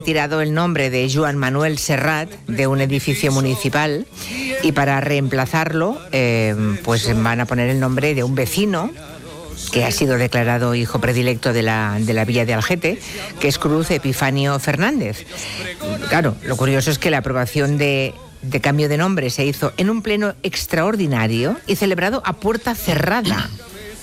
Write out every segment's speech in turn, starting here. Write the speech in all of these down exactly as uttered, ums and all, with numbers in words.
tirado el nombre de Joan Manuel Serrat de un edificio municipal y para reemplazarlo eh, pues van a poner el nombre de un vecino que ha sido declarado hijo predilecto de la, de la villa de Algete, que es Cruz Epifanio Fernández. Claro, lo curioso es que la aprobación de, de cambio de nombre se hizo en un pleno extraordinario y celebrado a puerta cerrada.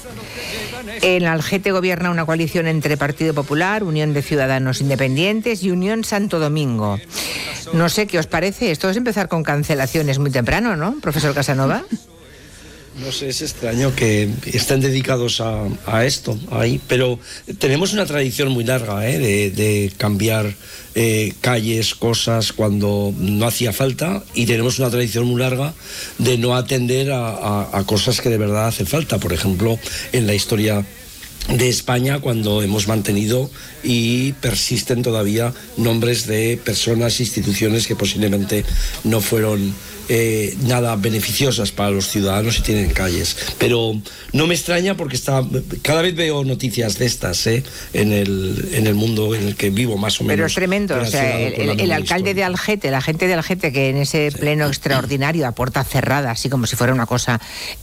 En Algete gobierna una coalición entre Partido Popular, Unión de Ciudadanos Independientes y Unión Santo Domingo. No sé qué os parece. Esto es empezar con cancelaciones muy temprano, ¿no, profesor Casanova? No sé, es extraño que estén dedicados a, a esto ahí, pero tenemos una tradición muy larga ¿eh? de, de cambiar eh, calles, cosas cuando no hacía falta, y tenemos una tradición muy larga de no atender a, a, a cosas que de verdad hacen falta. Por ejemplo, en la historia de España, cuando hemos mantenido y persisten todavía nombres de personas, instituciones que posiblemente no fueron eh, nada beneficiosas para los ciudadanos y tienen calles. Pero no me extraña porque está, cada vez veo noticias de estas ¿eh? en, el, en el mundo en el que vivo, más o menos. Pero es tremendo, o sea, el, el, el alcalde de Algete, la gente de Algete, que en ese sí. pleno extraordinario a puerta cerrada, así como si fuera una cosa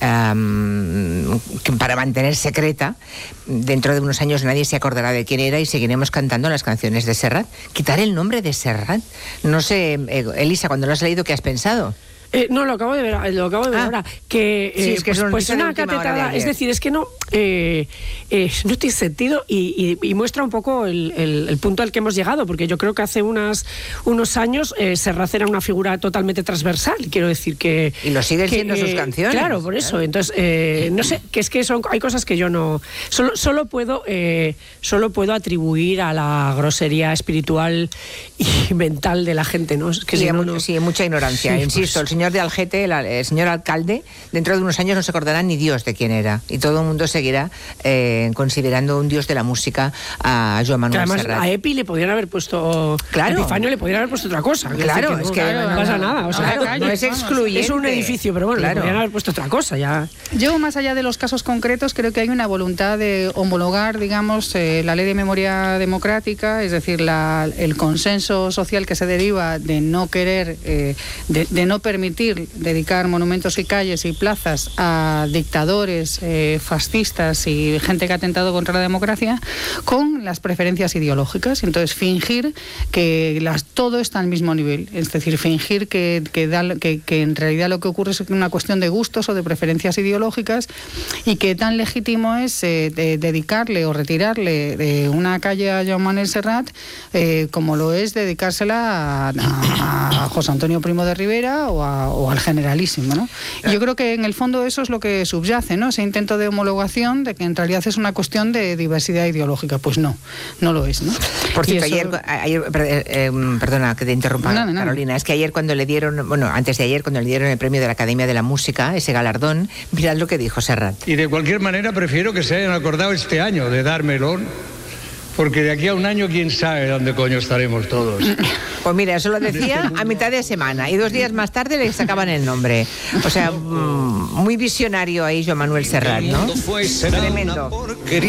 um, para mantener secreta, dentro de unos años nadie se acordará de quién era y seguiremos cantando las canciones de Serrat. Quitar el nombre de Serrat. No sé, Elisa, cuando lo has leído, ¿qué has pensado? Eh, no, lo acabo de ver, lo acabo de ver ah, ahora. Que, eh, sí, es que pues, pues una catetada, de es decir, es que no, eh, eh, no tiene sentido y, y, y muestra un poco el, el, el punto al que hemos llegado, porque yo creo que hace unas, unos años eh, Serrat era una figura totalmente transversal, quiero decir que... Y lo siguen que, siendo eh, sus canciones. Claro, por eso. Claro. Entonces, eh, no sé, que es que son, hay cosas que yo no... Solo, solo, puedo, eh, solo puedo atribuir a la grosería espiritual y mental de la gente, ¿no? Es que sí, si no, mu no... sí, mucha ignorancia, sí, insisto, pues... el señor de Algete, el, el señor alcalde, dentro de unos años no se acordará ni Dios de quién era y todo el mundo seguirá eh, considerando un dios de la música a Joan Manuel Además, Serrat. A Epi le podrían haber puesto, claro. a Epifanio le podrían haber puesto otra cosa. Claro, es que, es que no, no, no pasa nada. O sea, claro, no es excluyente. Es un edificio, pero bueno, claro. le podrían haber puesto otra cosa ya. Yo, más allá de los casos concretos, creo que hay una voluntad de homologar, digamos, eh, la ley de memoria democrática, es decir, la, el consenso social que se deriva de no querer, eh, de, de no permitir dedicar monumentos y calles y plazas a dictadores, eh, fascistas y gente que ha atentado contra la democracia, con las preferencias ideológicas. Entonces, fingir que las, todo está al mismo nivel, es decir, fingir que, que, da, que, que en realidad lo que ocurre es una cuestión de gustos o de preferencias ideológicas, y que tan legítimo es eh, de dedicarle o retirarle de una calle a Joan Manuel Serrat eh, como lo es dedicársela a, a, a José Antonio Primo de Rivera o, a, o al generalísimo, ¿no? Y yo creo que en el fondo eso es lo que subyace, ¿no? Ese intento de homologación de que en realidad es una cuestión de diversidad ideológica. Pues no, no lo es, ¿no? Por cierto, eso... ayer, ayer eh, perdona que te interrumpa, no, no, no. Carolina, es que ayer cuando le dieron, bueno, antes de ayer cuando le dieron el premio de la Academia de la Música, ese galardón, mirad lo que dijo Serrat. Y de cualquier manera prefiero que se hayan acordado este año de dármelo, porque de aquí a un año quién sabe dónde coño estaremos todos. Pues mira, eso lo decía a mitad de semana y dos días más tarde le sacaban el nombre. O sea, mmm, muy visionario ahí Joan Manuel Serrat, ¿no? Tremendo.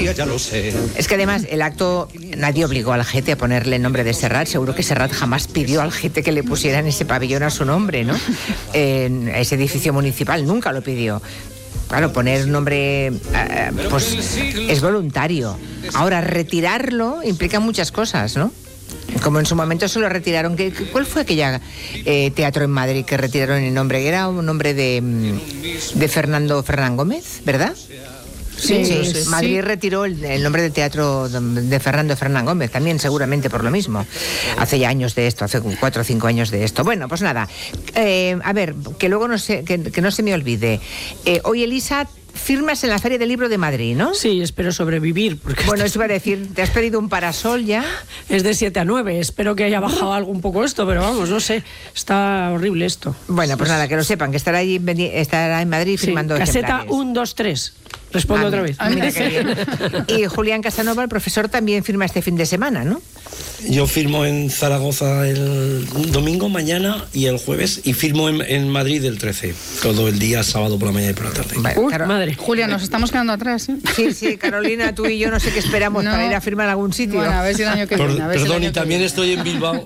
Es que además el acto, nadie obligó al Algete a ponerle el nombre de Serrat. Seguro que Serrat jamás pidió al Algete que le pusieran ese pabellón a su nombre, ¿no? En ese edificio municipal, nunca lo pidió. Claro, poner nombre eh, pues es voluntario. Ahora, retirarlo implica muchas cosas, ¿no? Como en su momento se lo retiraron. ¿Cuál fue aquella eh, teatro en Madrid que retiraron el nombre? Era un nombre de, de Fernando Fernán Gómez, ¿verdad? Sí, sí, sí, Madrid sí. retiró el, el nombre del teatro de Fernando Fernán Gómez, también seguramente por lo mismo. Hace ya años de esto, hace cuatro o cinco años de esto. Bueno, pues nada, eh, a ver, que luego no se, que, que no se me olvide. Eh, hoy, Elisa, firmas en la Feria del Libro de Madrid, ¿no? Sí, espero sobrevivir. Porque bueno, eso iba a decir, ¿te has pedido un parasol ya? Es de siete a nueve, espero que haya bajado algo un poco esto, pero vamos, no sé, está horrible esto. Bueno, pues nada, que lo sepan, que estará, allí, estará en Madrid firmando sí, caseta ejemplares. uno, dos, tres. Respondo Ah, otra vez. ah, mira qué bien. Y Julián Casanova, el profesor, también firma este fin de semana, ¿no? Yo firmo en Zaragoza el domingo, mañana y el jueves, y firmo en, en Madrid el trece, todo el día, sábado por la mañana y por la tarde. Vale, Uy, Caro- madre. Julia, nos estamos quedando atrás, ¿eh? Sí, sí, Carolina, tú y yo no sé qué esperamos No. para ir a firmar a algún sitio. Bueno, a ver si el año que Por- viene. a ver si el perdón, año y que también viene. estoy en Bilbao